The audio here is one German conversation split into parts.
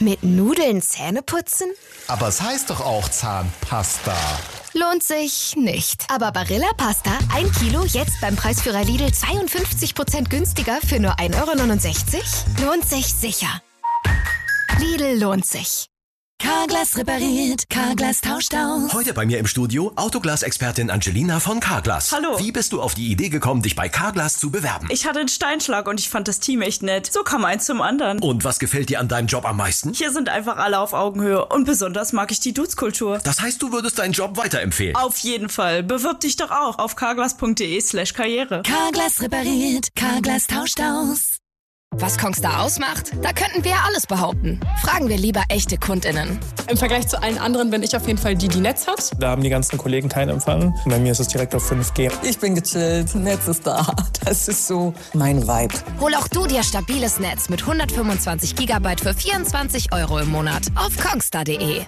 Mit Nudeln Zähne putzen? Aber es heißt doch auch Zahnpasta. Lohnt sich nicht. Aber Barilla Pasta, 1 Kilo, jetzt beim Preisführer Lidl 52% günstiger für nur 1,69 €? Lohnt sich sicher. Lidl lohnt sich. Carglass repariert, Carglass tauscht aus. Heute bei mir im Studio Autoglas-Expertin Angelina von Carglass. Hallo. Wie bist du auf die Idee gekommen, dich bei Carglass zu bewerben? Ich hatte einen Steinschlag und ich fand das Team echt nett. So kam eins zum anderen. Und was gefällt dir an deinem Job am meisten? Hier sind einfach alle auf Augenhöhe und besonders mag ich die Dudes-Kultur. Das heißt, du würdest deinen Job weiterempfehlen? Auf jeden Fall. Bewirb dich doch auch auf carglass.de/karriere. Carglass repariert, Carglass tauscht aus. Was Kongstar ausmacht? Da könnten wir ja alles behaupten. Fragen wir lieber echte KundInnen. Im Vergleich zu allen anderen bin ich auf jeden Fall die Netz hat. Da haben die ganzen Kollegen keinen Empfang. Bei mir ist es direkt auf 5G. Ich bin gechillt, Netz ist da. Das ist so mein Vibe. Hol auch du dir stabiles Netz mit 125 GB für 24 € im Monat auf kongstar.de.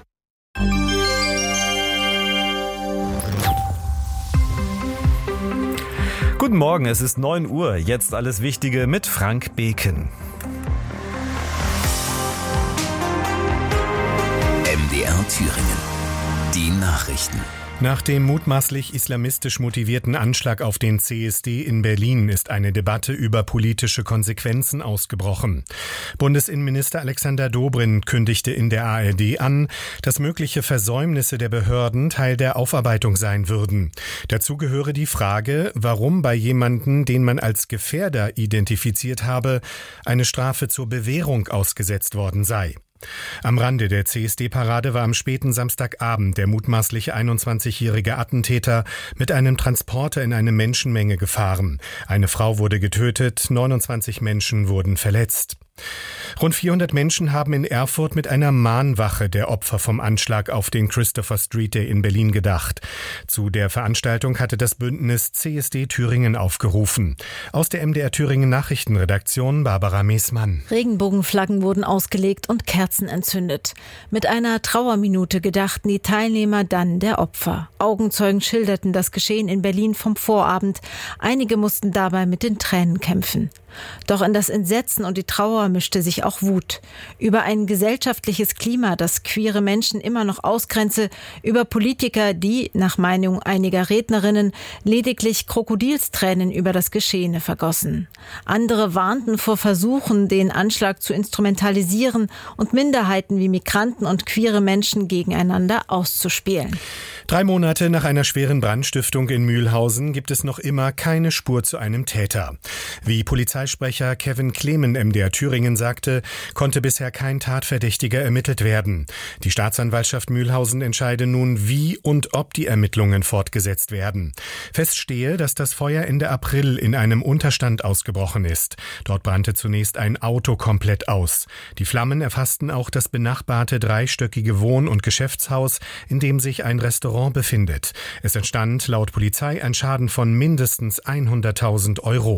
Guten Morgen, es ist 9 Uhr. Jetzt alles Wichtige mit Frank Beken. MDR Thüringen. Die Nachrichten. Nach dem mutmaßlich islamistisch motivierten Anschlag auf den CSD in Berlin ist eine Debatte über politische Konsequenzen ausgebrochen. Bundesinnenminister Alexander Dobrindt kündigte in der ARD an, dass mögliche Versäumnisse der Behörden Teil der Aufarbeitung sein würden. Dazu gehöre die Frage, warum bei jemandem, den man als Gefährder identifiziert habe, eine Strafe zur Bewährung ausgesetzt worden sei. Am Rande der CSD-Parade war am späten Samstagabend der mutmaßliche 21-jährige Attentäter mit einem Transporter in eine Menschenmenge gefahren. Eine Frau wurde getötet, 29 Menschen wurden verletzt. Rund 400 Menschen haben in Erfurt mit einer Mahnwache der Opfer vom Anschlag auf den Christopher Street Day in Berlin gedacht. Zu der Veranstaltung hatte das Bündnis CSD Thüringen aufgerufen. Aus der MDR Thüringen Nachrichtenredaktion Barbara Meesmann. Regenbogenflaggen wurden ausgelegt und Kerzen entzündet. Mit einer Trauerminute gedachten die Teilnehmer dann der Opfer. Augenzeugen schilderten das Geschehen in Berlin vom Vorabend. Einige mussten dabei mit den Tränen kämpfen. Doch in das Entsetzen und die Trauer mischte sich auch Wut. Über ein gesellschaftliches Klima, das queere Menschen immer noch ausgrenze, über Politiker, die, nach Meinung einiger Rednerinnen, lediglich Krokodilstränen über das Geschehene vergossen. Andere warnten vor Versuchen, den Anschlag zu instrumentalisieren und Minderheiten wie Migranten und queere Menschen gegeneinander auszuspielen. 3 Monate nach einer schweren Brandstiftung in Mühlhausen gibt es noch immer keine Spur zu einem Täter. Wie Polizeisprecher Kevin Clemen MDR Thüringen sagte, konnte bisher kein Tatverdächtiger ermittelt werden. Die Staatsanwaltschaft Mühlhausen entscheide nun, wie und ob die Ermittlungen fortgesetzt werden. Fest stehe, dass das Feuer Ende April in einem Unterstand ausgebrochen ist. Dort brannte zunächst ein Auto komplett aus. Die Flammen erfassten auch das benachbarte 3-stöckige Wohn- und Geschäftshaus, in dem sich ein Restaurant befindet. Es entstand laut Polizei ein Schaden von mindestens 100.000 €.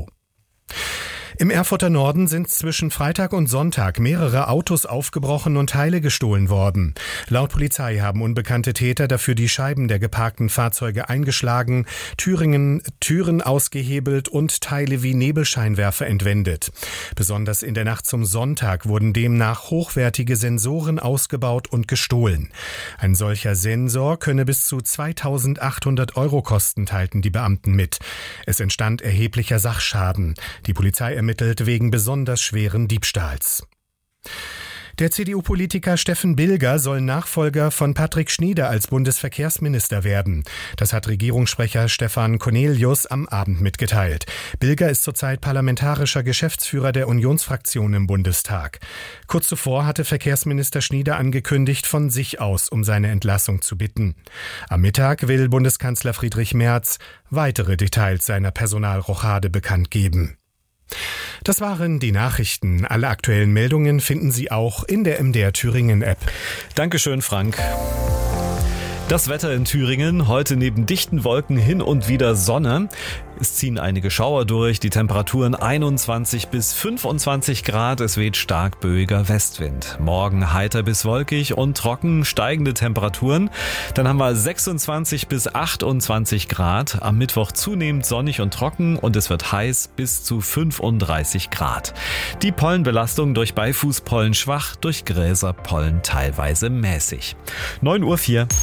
Im Erfurter Norden sind zwischen Freitag und Sonntag mehrere Autos aufgebrochen und Teile gestohlen worden. Laut Polizei haben unbekannte Täter dafür die Scheiben der geparkten Fahrzeuge eingeschlagen, Türen ausgehebelt und Teile wie Nebelscheinwerfer entwendet. Besonders in der Nacht zum Sonntag wurden demnach hochwertige Sensoren ausgebaut und gestohlen. Ein solcher Sensor könne bis zu 2.800 € kosten, teilten die Beamten mit. Es entstand erheblicher Sachschaden. Die Polizei ermittelt wegen besonders schweren Diebstahls. Der CDU-Politiker Steffen Bilger soll Nachfolger von Patrick Schnieder als Bundesverkehrsminister werden. Das hat Regierungssprecher Stefan Cornelius am Abend mitgeteilt. Bilger ist zurzeit parlamentarischer Geschäftsführer der Unionsfraktion im Bundestag. Kurz zuvor hatte Verkehrsminister Schnieder angekündigt, von sich aus um seine Entlassung zu bitten. Am Mittag will Bundeskanzler Friedrich Merz weitere Details seiner Personalrochade bekannt geben. Das waren die Nachrichten. Alle aktuellen Meldungen finden Sie auch in der MDR Thüringen App. Dankeschön, Frank. Das Wetter in Thüringen, heute neben dichten Wolken hin und wieder Sonne. Es ziehen einige Schauer durch, die Temperaturen 21 bis 25 Grad, es weht stark böiger Westwind. Morgen heiter bis wolkig und trocken, steigende Temperaturen. Dann haben wir 26 bis 28 Grad, am Mittwoch zunehmend sonnig und trocken und es wird heiß bis zu 35 Grad. Die Pollenbelastung durch Beifußpollen schwach, durch Gräserpollen teilweise mäßig. 9:04 Uhr.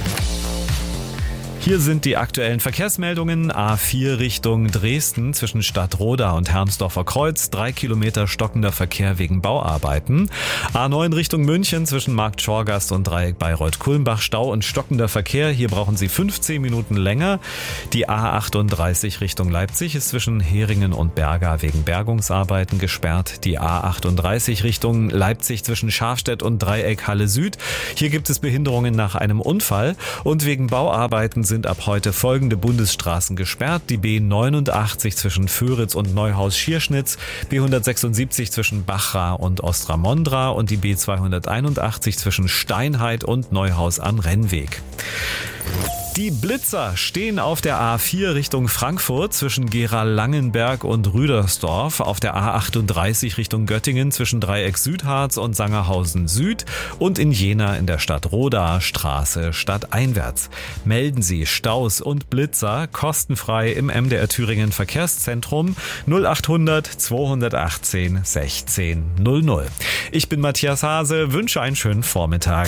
Hier sind die aktuellen Verkehrsmeldungen. A4 Richtung Dresden zwischen Stadtroda und Hermsdorfer Kreuz. 3 Kilometer stockender Verkehr wegen Bauarbeiten. A9 Richtung München zwischen Markt Schorgast und Dreieck Bayreuth-Kulmbach. Stau und stockender Verkehr. Hier brauchen Sie 15 Minuten länger. Die A38 Richtung Leipzig ist zwischen Heringen und Berga wegen Bergungsarbeiten gesperrt. Die A38 Richtung Leipzig zwischen Schafstedt und Dreieck Halle Süd. Hier gibt es Behinderungen nach einem Unfall. Und wegen Bauarbeiten sind ab heute folgende Bundesstraßen gesperrt. Die B89 zwischen Föritz und Neuhaus-Schierschnitz, B176 zwischen Bachra und Ostramondra und die B281 zwischen Steinheit und Neuhaus am Rennweg. Die Blitzer stehen auf der A4 Richtung Frankfurt zwischen Gera-Langenberg und Rüdersdorf, auf der A38 Richtung Göttingen zwischen Dreieck Südharz und Sangerhausen Süd und in Jena in der Stadt Roda Straße stadteinwärts. Melden Sie Staus und Blitzer kostenfrei im MDR Thüringen Verkehrszentrum 0800 218 1600. Ich bin Matthias Hase, wünsche einen schönen Vormittag.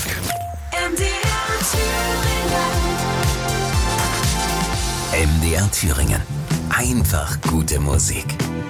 MDR Thüringen. Einfach gute Musik.